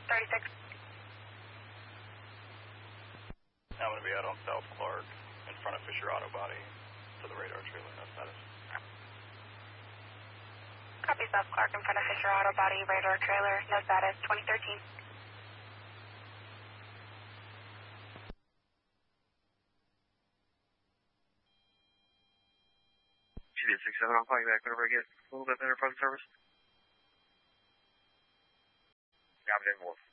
36. I'm going to be out on South Clark in front of Fisher Auto Body to the radar trailer. No status. Copy South Clark in front of Fisher Auto Body, radar trailer. No status. 2013. GD67, I'll call you back whenever I get a little bit better phone service. Yeah, I'm doing more.